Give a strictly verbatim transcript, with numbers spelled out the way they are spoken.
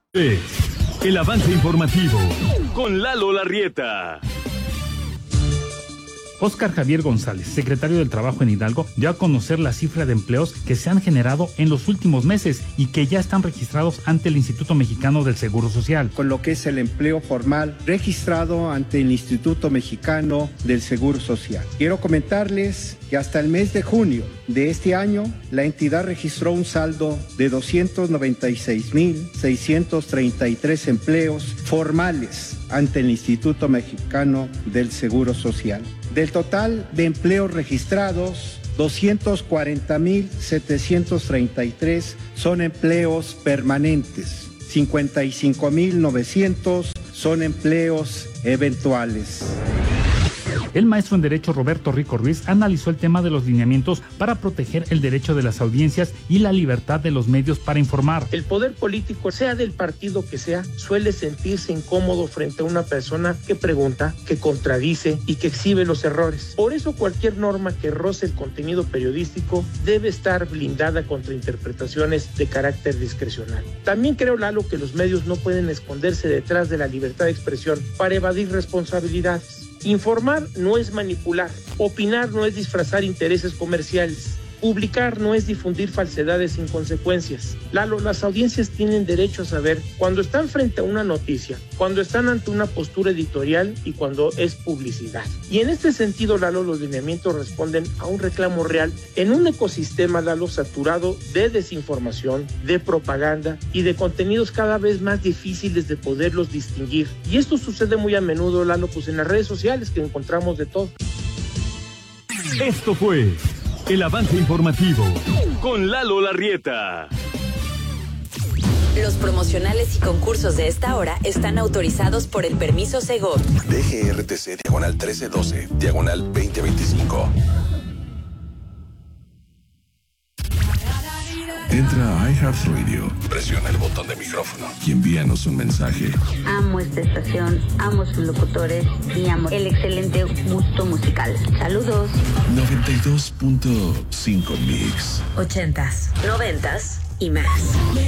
Es el avance informativo con Lalo Larrieta. Óscar Javier González, secretario del Trabajo en Hidalgo, dio a conocer la cifra de empleos que se han generado en los últimos meses y que ya están registrados ante el Instituto Mexicano del Seguro Social. Con lo que es el empleo formal registrado ante el Instituto Mexicano del Seguro Social. Quiero comentarles que hasta el mes de junio de este año, la entidad registró un saldo de doscientos noventa y seis mil seiscientos treinta y tres empleos formales ante el Instituto Mexicano del Seguro Social. Del total de empleos registrados, doscientos cuarenta mil setecientos treinta y tres son empleos permanentes, cincuenta y cinco mil novecientos son empleos eventuales. El maestro en Derecho Roberto Rico Ruiz analizó el tema de los lineamientos para proteger el derecho de las audiencias y la libertad de los medios para informar. El poder político, sea del partido que sea, suele sentirse incómodo frente a una persona que pregunta, que contradice y que exhibe los errores. Por eso cualquier norma que roce el contenido periodístico debe estar blindada contra interpretaciones de carácter discrecional. También creo, Lalo, que los medios no pueden esconderse detrás de la libertad de expresión para evadir responsabilidades. Informar no es manipular, opinar no es disfrazar intereses comerciales, publicar no es difundir falsedades sin consecuencias. Lalo, las audiencias tienen derecho a saber cuando están frente a una noticia, cuando están ante una postura editorial y cuando es publicidad. Y en este sentido, Lalo, los lineamientos responden a un reclamo real en un ecosistema, Lalo, saturado de desinformación, de propaganda y de contenidos cada vez más difíciles de poderlos distinguir. Y esto sucede muy a menudo, Lalo, pues en las redes sociales que encontramos de todo. Esto fue el avance informativo con Lalo Larrieta. Los promocionales y concursos de esta hora están autorizados por el permiso Segov. D G R T C diagonal trece doce, diagonal veinte veinticinco. Entra a iHeartRadio, presiona el botón de micrófono y envíanos un mensaje. Amo esta estación, amo sus locutores y amo el excelente gusto musical. Saludos. noventa y dos punto cinco Mix. Ochentas, noventas y más.